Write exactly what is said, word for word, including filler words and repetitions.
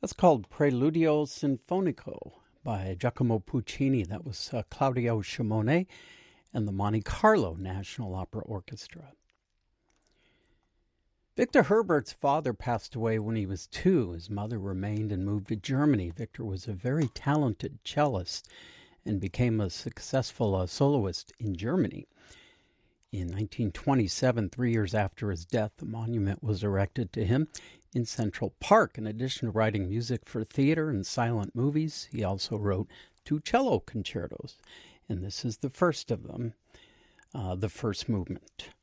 That's called Preludio Sinfonico by Giacomo Puccini. That was uh, Claudio Shimone and the Monte Carlo National Opera Orchestra. Victor Herbert's father passed away when he was two. His mother remained and moved to Germany. Victor was a very talented cellist and became a successful uh, soloist in Germany. In nineteen twenty-seven, three years after his death, a monument was erected to him in Central Park. In addition to writing music for theater and silent movies, he also wrote two cello concertos, and this is the first of them, uh, the first movement.